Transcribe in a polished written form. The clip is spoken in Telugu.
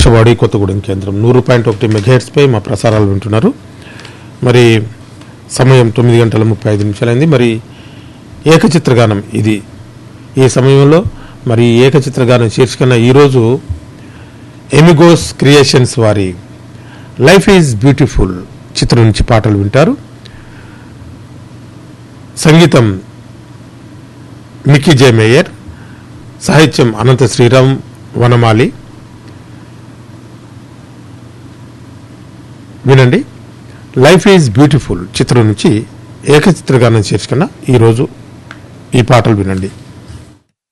ఆకాశవాణి కొత్తగూడెం కేంద్రం 100.1 మెగాహెర్ట్జ్పై మా ప్రసారాలు వింటున్నారు. మరి సమయం 9:35 మరి ఏకచిత్రగానం ఇది. ఈ సమయంలో మరి ఏకచిత్రగానం శీర్షికన ఈరోజు ఎమిగోస్ క్రియేషన్స్ వారి లైఫ్ ఈజ్ బ్యూటిఫుల్ చిత్రం నుంచి పాటలు వింటారు. సంగీతం మికీ జే మేయర్, సాహిత్యం అనంత శ్రీరామ్ వనమాలి. వినండి, లైఫ్ ఈజ్ బ్యూటిఫుల్ చిత్రం నుంచి ఏకచిత్రగానం శీర్షికన ఈరోజు ఈ పాటలు వినండి.